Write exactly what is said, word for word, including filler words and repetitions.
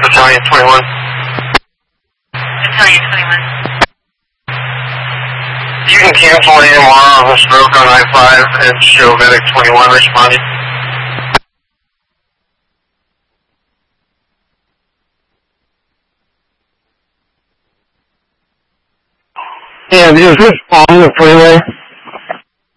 Battalion twenty-one. Battalion twenty-one. You can cancel A M R on the stroke on I five and show Medic twenty-one responding. And is this on the freeway?